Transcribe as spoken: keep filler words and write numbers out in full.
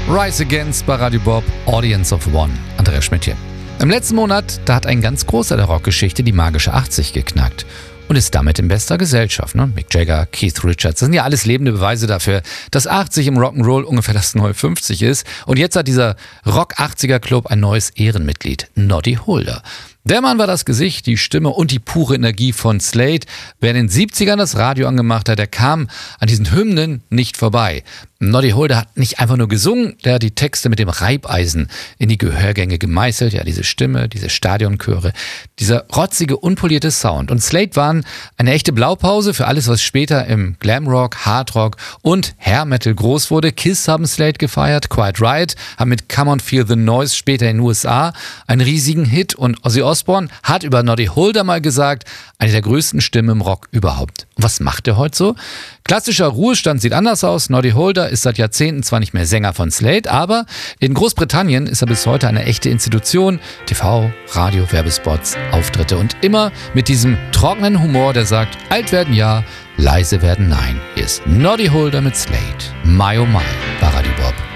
Rise Against bei Radio Bob, Audience of One. Andreas Schmidt hier. Im letzten Monat, da hat ein ganz großer der Rockgeschichte die magische achtzig geknackt. Und ist damit in bester Gesellschaft. Ne? Mick Jagger, Keith Richards, das sind ja alles lebende Beweise dafür, dass achtzig im Rock'n'Roll ungefähr das neue fünfzig ist. Und jetzt hat dieser Rock-achtziger-Club ein neues Ehrenmitglied, Noddy Holder. Der Mann war das Gesicht, die Stimme und die pure Energie von Slade. Wer in den siebzigern das Radio angemacht hat, der kam an diesen Hymnen nicht vorbei. Noddy Holder hat nicht einfach nur gesungen, der hat die Texte mit dem Reibeisen in die Gehörgänge gemeißelt. Ja, diese Stimme, diese Stadionchöre, dieser rotzige, unpolierte Sound. Und Slade waren eine echte Blaupause für alles, was später im Glamrock, Hardrock und Hair Metal groß wurde. Kiss haben Slade gefeiert, Quiet Riot haben mit Come on Feel the Noise später in den U S A einen riesigen Hit und Ozzy Osbourne hat über Noddy Holder mal gesagt, eine der größten Stimmen im Rock überhaupt. Und was macht er heute so? Klassischer Ruhestand sieht anders aus. Noddy Holder ist seit Jahrzehnten zwar nicht mehr Sänger von Slade, aber in Großbritannien ist er bis heute eine echte Institution. T V, Radio, Werbespots, Auftritte und immer mit diesem trockenen Humor, der sagt, alt werden ja, leise werden nein. Hier ist Noddy Holder mit Slade. My oh my bei Radio Bob.